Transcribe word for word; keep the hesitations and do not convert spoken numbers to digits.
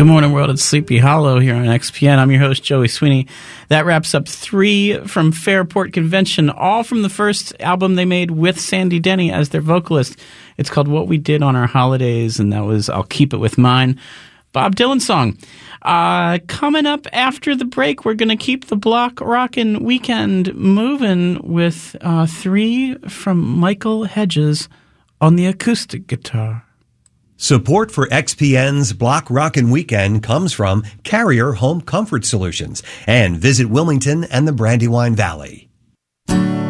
Good morning, world. It's Sleepy Hollow here on X P N. I'm your host, Joey Sweeney. That wraps up three from Fairport Convention, all from the first album they made with Sandy Denny as their vocalist. It's called What We Did on Our Holidays, and that was I'll Keep It With Mine, Bob Dylan song. Uh, coming up after the break, we're going to keep the block rockin' weekend moving with uh, three from Michael Hedges on the acoustic guitar. Support for X P N's Block Rockin' Weekend comes from Carrier Home Comfort Solutions and Visit Wilmington and the Brandywine Valley.